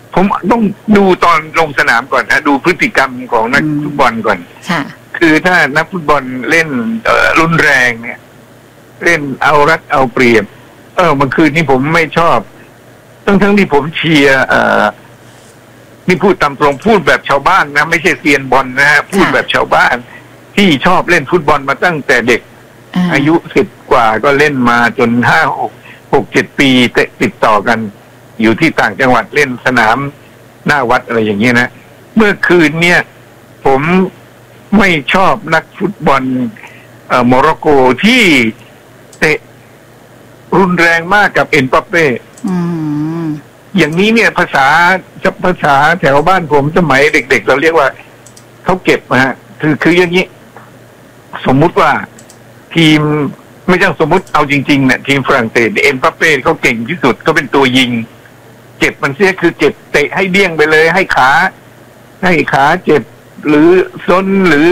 ผมต้องดูตอนลงสนามก่อนนะดูพฤติกรรมของนักฟุตบอลก่อนคือถ้านักฟุตบอลเล่นรุนแรงเนี่ยเล่นเอารัดเอาเปรียบเมื่อคืนนี้ผมไม่ชอบทั้งที่ผมเชียร์นี่พูดตามตรงพูดแบบชาวบ้านนะไม่ใช่เซียนบอลนะฮะพูดแบบชาวบ้านที่ชอบเล่นฟุตบอลมาตั้งแต่เด็กอายุ10 กว่าก็เล่นมาจน6-7 ปีติดต่อกันอยู่ที่ต่างจังหวัดเล่นสนามหน้าวัดอะไรอย่างเงี้ยนะเมื่อคืนเนี่ยผมไม่ชอบนักฟุตบอลโมร็อกโกที่เตะรุนแรงมากกับเอ็มบัปเป้อย่างนี้เนี่ยภาษาแถวบ้านผมสมัยเด็กๆเราเรียกว่าเขาเก็บนะฮะคืออย่างนี้สมมุติว่าทีมไม่ใช่สมมุติเอาจริงๆเนี่ยทีมฝรั่งเศสเอ็มบัปเป้เขาเก่งที่สุดก็เป็นตัวยิงเจ็บมันเสียคือเจ็บเตะให้เดี้ยงไปเลยให้ขาเจ็บหรือซ้นหรื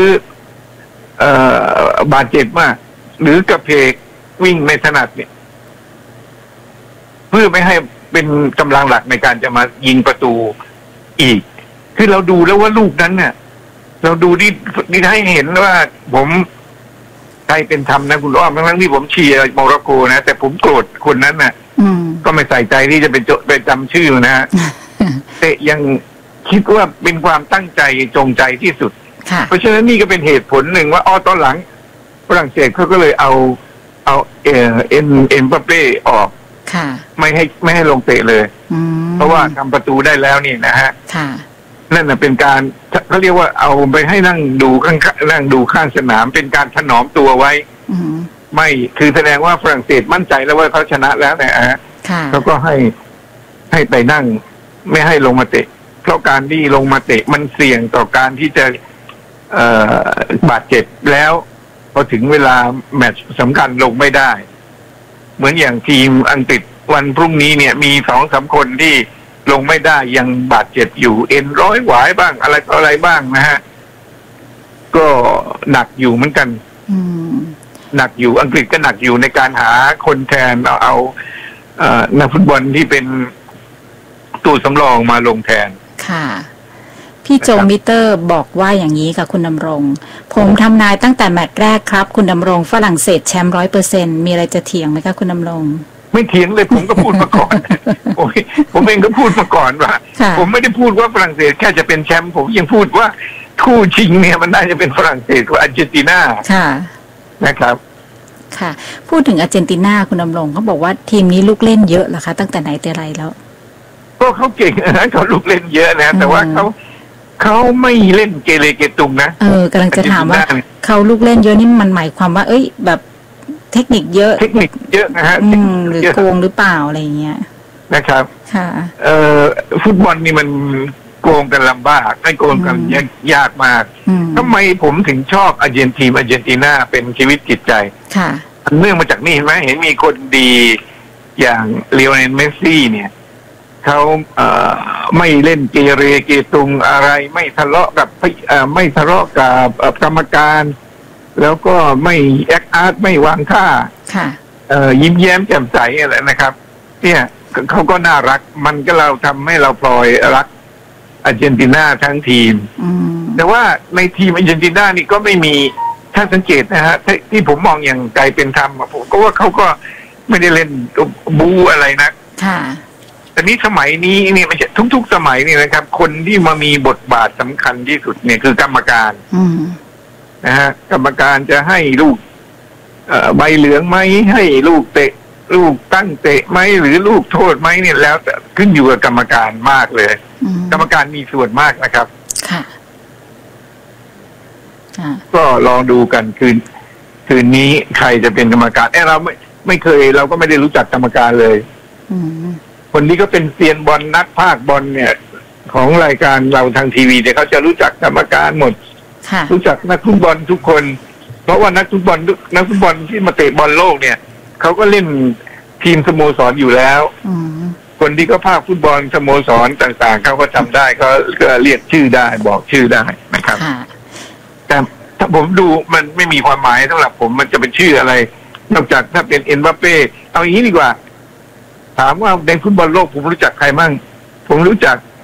อบาดเจ็บมากหรือกระเพกวิ่งไม่ถนัดเนี่ยเพื่อไม่ให้เป็นกำลังหลักในการจะมายิงประตูอีกคือเราดูแล้วว่าลูกนั้นเนี่ยเราดูนี่ให้เห็นว่าผมใจเป็นธรรมนะคุณอ้อมทั้งที่ผมเชียร์โมร็อกโกนะแต่ผมโกรธคนนั้นน่ะก็ไม่ใส่ใจที่จะไปจำชื่อนะฮะแต่ยังคิดว่าเป็นความตั้งใจจงใจที่สุดเพราะฉะนั้นนี่ก็เป็นเหตุผลหนึ่งว่าตอนหลังฝรั่งเศสเขาก็เลยเอาเอ็มบัปเป้ออกไม่ให้ลงเตะเลยเพราะว่าทำประตูได้แล้วนี่นะฮะนั่นน่ะเป็นการเขาเรียกว่าเอาไปให้นั่งดูข้างสนามเป็นการถนอมตัวไว้ไม่คือแสดงว่าฝรั่งเศสมั่นใจแล้วว่าเขาชนะแล้วนะฮะเขาก็ให้ไปนั่งไม่ให้ลงมาเตะเพราะการที่ลงมาเตะมันเสี่ยงต่อการที่จะบาดเจ็บแล้วพอถึงเวลาแมตช์สำคัญลงไม่ได้เหมือนอย่างทีมอังกฤษวันพรุ่งนี้เนี่ยมี2-3 คนที่ลงไม่ได้ยังบาดเจ็บอยู่เอ็นร้อยหวายบ้างอะไรบ้างนะฮะก็หนักอยู่เหมือนกันหนักอยู่อังกฤษก็หนักอยู่ในการหาคนแทนเอานักฟุตบอลที่เป็นตัวสำรองมาลงแทนค่ะพี่โจมิเตอร์บอกว่าอย่างนี้ค่ะคุณดำรงผมทำนายตั้งแต่แมตช์แรกครับคุณดำรงฝรั่งเศสแชมป์100%มีอะไรจะเถียงไหมคะคุณดำรงไม่เถียงเลยผมก็พูดมาก่อนผมเองก็พูดมาก่อนว่าผมไม่ได้พูดว่าฝรั่งเศสแค่จะเป็นแชมป์ผมยังพูดว่าคู่ชิงเนี่ยมันน่าจะเป็นฝรั่งเศสกับอาร์เจนตินานะครับค่ะพูดถึงอาร์เจนตินาคุณดำรงเขาบอกว่าทีมนี้ลูกเล่นเยอะเหรอคะตั้งแต่ไหนแต่ไรแล้วก็เขาเก่งนะเขาลูกเล่นเยอะนะแต่ว่าเขาไม่เล่นเกเรเกตุงนะกำลังจะถามว่าเขาลูกเล่นเยอะนี่มันหมายความว่าแบบเทคนิคเยอะนะฮะหรือโกงหรือเปล่าอะไรเงี้ยนะครับค่ะฟุตบอลนี่มันโกงกันลำบากไม่โกงกันยากมากทำไมผมถึงชอบอาร์เจนตินาเป็นชีวิตจิตใจค่ะเนื่องมาจากนี่เห็นไหมเห็นมีคนดีอย่างเลโอเนลเมสซี่เนี่ยเขาไม่เล่นเกเรเกตุงอะไรไม่ทะเลาะกับกรรมการแล้วก็ไม่แอคอาร์ตไม่วางท่ายิ้มแย้มแจ่มใสอะไรนะครับเนี่ยเขาก็น่ารักมันก็เราทำให้เราพลอยรักอาร์เจนตินาทั้งทีมแต่ว่าในทีมอาร์เจนตินานี่ก็ไม่มีถ้าสังเกตนะฮะที่ผมมองอย่างไกลเป็นธรรมผมก็ว่าเขาก็ไม่ได้เล่นบูอะไรนะแต่นี้สมัยนี้เนี่ยไม่ใช่ทุกๆสมัยนี่นะครับคนที่มามีบทบาทสำคัญที่สุดเนี่ยคือกรรมการนะฮะกรรมการจะให้ลูกใบเหลืองไหมให้ลูกเตะลูกตั้งเตะไหมหรือลูกโทษไหมเนี่ยแล้วแต่ขึ้นอยู่กับกรรมการมากเลยกรรมการมีส่วนมากนะครับค่ะก็ลองดูกันคืนนี้ใครจะเป็นกรรมการเราไม่เคยเราก็ไม่ได้รู้จักกรรมการเลยคนนี้ก็เป็นเซียนบอลนักพากย์บอลเนี่ยของรายการเราทางทีวีเนี่ยเขาจะรู้จักกรรมการหมดรู้จักนักฟุตบอลทุกคนเพราะว่านักฟุตบอลที่มาเตะบอลโลกเนี่ยเขาก็เล่นทีมสโมสรอยู่แล้วคนที่ก็พากย์ฟุตบอลสโมสรต่างๆเขาก็จำได้ก็เรียกชื่อได้บอกชื่อได้นะครับแต่ถ้าผมดูมันไม่มีความหมายสำหรับผมมันจะเป็นชื่ออะไรนอกจากถ้าเป็นเอ็มบัปเป้เอาอย่างนี้ดีกว่าถามว่าในฟุตบอลโลกผมรู้จักใครมั่งผมรู้จัก